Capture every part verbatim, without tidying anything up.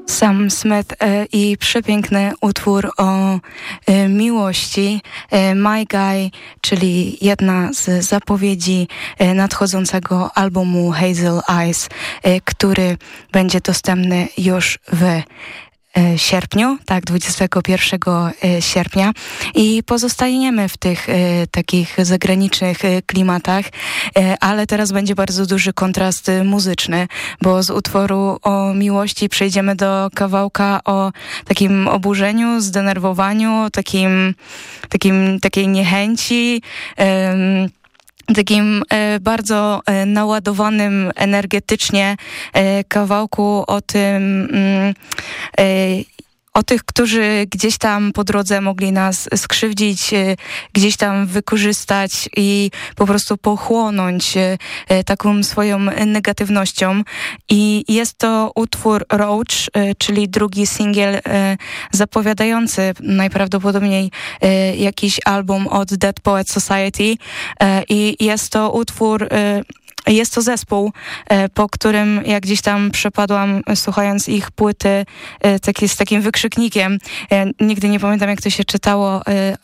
Sam Smith e, i przepiękny utwór o e, miłości. E, My Guy, czyli jedna z zapowiedzi e, nadchodzącego albumu Hazel Eyes, e, który będzie dostępny już w sierpniu, tak, dwudziestego pierwszego sierpnia, i pozostajemy w tych e, takich zagranicznych e, klimatach, e, ale teraz będzie bardzo duży kontrast e, muzyczny, bo z utworu o miłości przejdziemy do kawałka o takim oburzeniu, zdenerwowaniu, takim, takim takiej niechęci, e, takim e, bardzo e, naładowanym energetycznie e, kawałku o tym, mm, e, o tych, którzy gdzieś tam po drodze mogli nas skrzywdzić, e, gdzieś tam wykorzystać i po prostu pochłonąć e, taką swoją negatywnością. I jest to utwór Roach, e, czyli drugi singiel e, zapowiadający najprawdopodobniej e, jakiś album od Dead Poets Society. E, I jest to utwór... E, Jest to zespół, po którym jak gdzieś tam przepadłam, słuchając ich płyty, taki, z takim wykrzyknikiem. Nigdy nie pamiętam, jak to się czytało,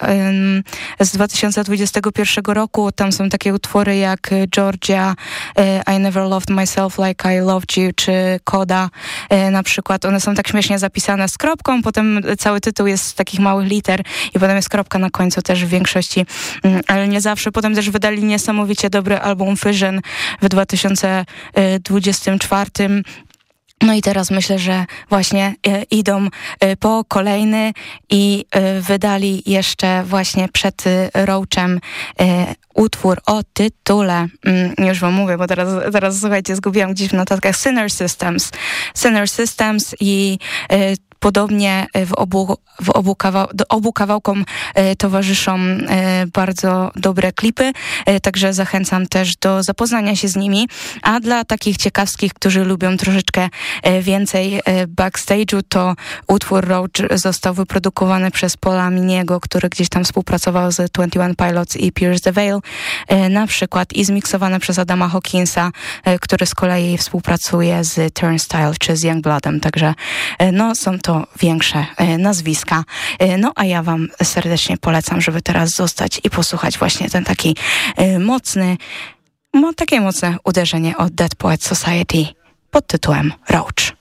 z dwa tysiące dwudziestego pierwszego roku. Tam są takie utwory jak Georgia, I Never Loved Myself Like I Loved You, czy Coda na przykład. One są tak śmiesznie zapisane z kropką, potem cały tytuł jest z takich małych liter i potem jest kropka na końcu też w większości, ale nie zawsze. Potem też wydali niesamowicie dobry album Fission w dwa tysiące dwudziestym czwartym. No i teraz myślę, że właśnie e, idą e, po kolejny i e, wydali jeszcze właśnie przed e, Roachem e, utwór o tytule, mm, już wam mówię, bo teraz, teraz słuchajcie, zgubiłam gdzieś w notatkach, Sinner Systems. Sinner Systems i e, podobnie w obu, w obu, kawał, do obu kawałkom e, towarzyszą e, bardzo dobre klipy, e, także zachęcam też do zapoznania się z nimi. A dla takich ciekawskich, którzy lubią troszeczkę e, więcej e, backstage'u, to utwór Roach został wyprodukowany przez Paula Miniego, który gdzieś tam współpracował z twenty one Pilots i Pierce the Veil e, na przykład, i zmiksowane przez Adama Hawkinsa, e, który z kolei współpracuje z Turnstile czy z Youngbloodem, także e, no są to większe e, nazwiska. E, no a ja wam serdecznie polecam, żeby teraz zostać i posłuchać właśnie ten taki e, mocny, mo, takie mocne uderzenie od Dead Poets Society pod tytułem Roach.